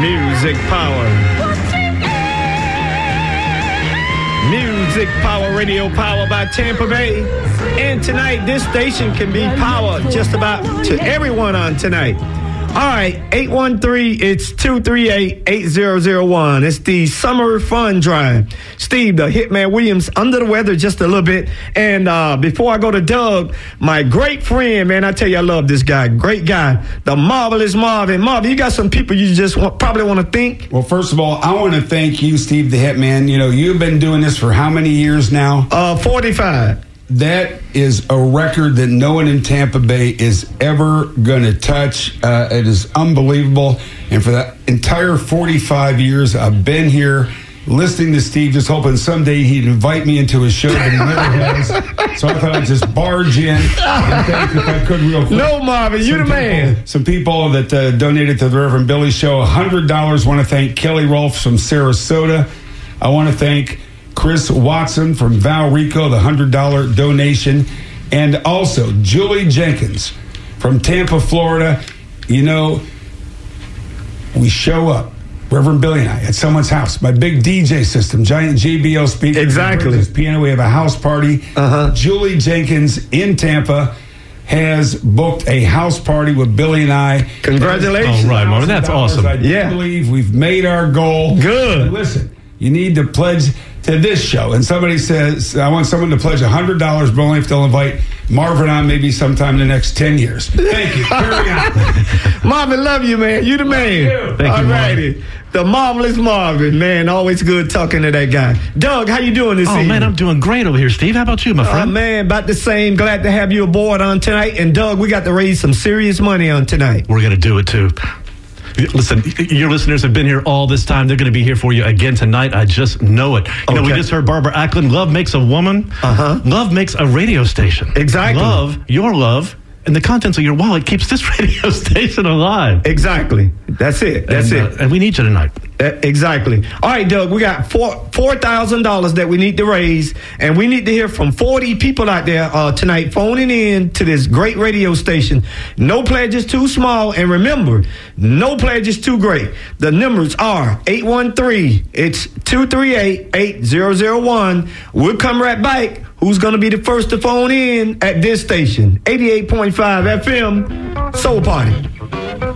Music Power. Music Power Radio, powered by Tampa Bay. And tonight, this station can be powered just about to everyone on tonight. All right, 813-238-8001. It's the Summer Fun Drive. Steve, the Hitman Williams, under the weather just a little bit. And before I go to Doug, my great friend, man, I tell you, I love this guy. Great guy. The marvelous Marvin. Marvin, you got some people you just probably want to thank? Well, first of all, I want to thank you, Steve the Hitman. You know, you've been doing this for how many years now? 45. That is a record that no one in Tampa Bay is ever going to touch. It is unbelievable. And for the entire 45 years I've been here listening to Steve, just hoping someday he'd invite me into his show, but he never has. So I thought I'd just barge in and thank, if I could, real quick. No, Marvin, you the man. Some people that donated to the Reverend Billy Show, $100. Want to thank Kelly Rolfe from Sarasota. I want to thank Chris Watson from Valrico, the $100 donation. And also Julie Jenkins from Tampa, Florida. You know, we show up, Reverend Billy and I, at someone's house. My big DJ system, giant JBL speaker. Exactly. His piano. We have a house party. Julie Jenkins in Tampa has booked a house party with Billy and I. Congratulations. All right, Marvin, that's awesome. I believe we've made our goal. Good. And listen, you need to pledge to this show. And somebody says, I want someone to pledge $100, but only if they'll invite Marvin on maybe sometime in the next 10 years. Thank you. Carry on. Marvin, love you, man. You the man. Thank you, all righty. The marvelous Marvin, man. Always good talking to that guy. Doug, how you doing this evening? Oh, man, I'm doing great over here, Steve. How about you, my friend? Man, about the same. Glad to have you aboard on tonight. And, Doug, we got to raise some serious money on tonight. We're going to do it, too. Listen, your listeners have been here all this time. They're going to be here for you again tonight. I just know it. You know, we just heard Barbara Acklin. Love makes a woman. Love makes a radio station. Exactly. Love, your love, and the contents of your wallet keeps this radio station alive. Exactly. That's it. That's it. And we need you tonight. Exactly. All right, Doug, we got $4,000 that we need to raise, and we need to hear from 40 people out there tonight phoning in to this great radio station. No pledge is too small, and remember, no pledge is too great. The numbers are 813-238-8001. We'll come right back. Who's going to be the first to phone in at this station? 88.5 FM, Soul Party.